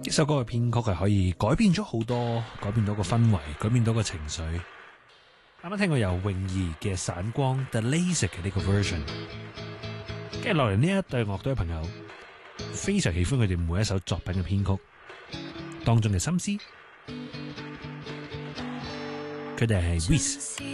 呢首歌嘅編曲係可以改變咗好多，改變到個氛圍，改變到個情緒。啱啱聽過由泳兒嘅散光 The Lasik 嘅呢個 version， 跟住落嚟呢一對樂隊嘅朋友非常喜歡佢哋每一首作品嘅編曲當中嘅心思，佢哋係 Wiz。